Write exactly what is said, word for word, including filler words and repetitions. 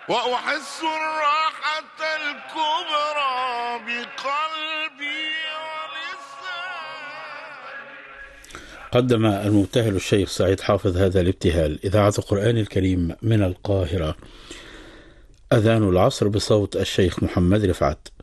وأحس الراحة الكبرى بقلبي ولساني. قدم المبتهل الشيخ سعيد حافظ هذا الابتهال. إذاعة القرآن الكريم من القاهرة. أذان العصر بصوت الشيخ محمد رفعت.